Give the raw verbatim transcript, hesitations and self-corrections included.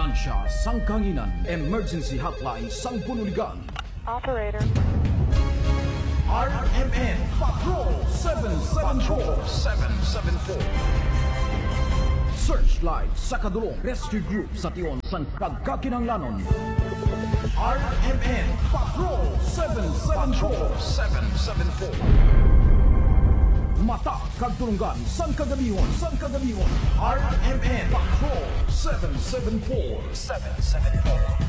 Ambulansya Sangkanginan, Emergency Hotline Sangpunuligan. Operator. R M N Patrol seven seven four. seven seven four. Searchlight sa kadulong rescue group sa tion sang pagkakinanglanon. R M N Patrol seven seven four. seven seven four. Mata kagtulungan sang kagabihon sang kagabihon. R M N Patrol seven seven four. seven seven four.